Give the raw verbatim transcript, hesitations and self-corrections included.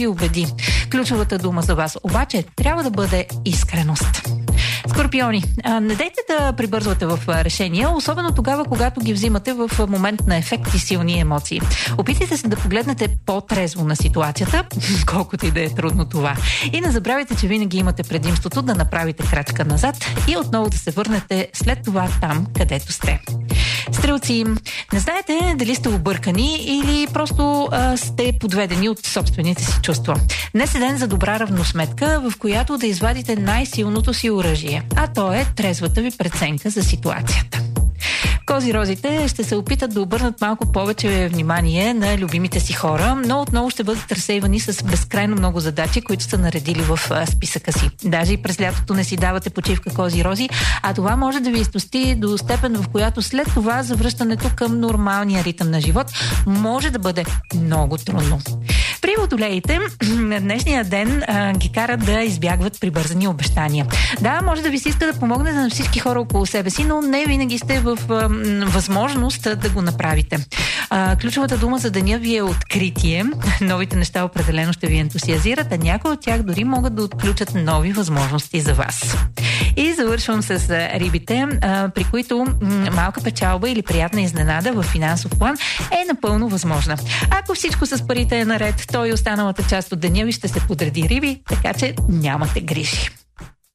ви убеди. Ключовата дума за вас обаче трябва да бъде искреност. Скорпиони, не дайте да прибързвате в решения, особено тогава, когато ги взимате в момент на ефект и силни емоции. Опитайте се да погледнете по-трезво на ситуацията, колкото и да е трудно това. И не забравяйте, че винаги имате предимството да направите крачка назад и отново да се върнете след това там, където сте. Стрелци, не знаете дали сте объркани или просто а, сте подведени от собствените си чувства. Днес е ден за добра равносметка, в която да извадите най-силното си оръжие, а то е трезвата ви преценка за ситуацията. Козирозите ще се опитат да обърнат малко повече внимание на любимите си хора, но отново ще бъдат разсейвани с безкрайно много задачи, които са наредили в списъка си. Даже и през лятото не си давате почивка, Козирози, а това може да ви изтости до степен, в която след това завръщането към нормалния ритъм на живот може да бъде много трудно. При водолеите днешния ден а, ги карат да избягват прибързани обещания. Да, може да ви се иска да помогнете на всички хора около себе си, но не винаги сте в а, възможност да го направите. А, ключовата дума за деня ви е откритие. Новите неща определено ще ви ентусиазират, а някои от тях дори могат да отключат нови възможности за вас. И завършвам с рибите, а, при които м- малка печалба или приятна изненада в финансов план е напълно възможна. Ако всичко с парите е наред, то и останалата част от деня ви ще се подреди, риби, така че нямате грижи.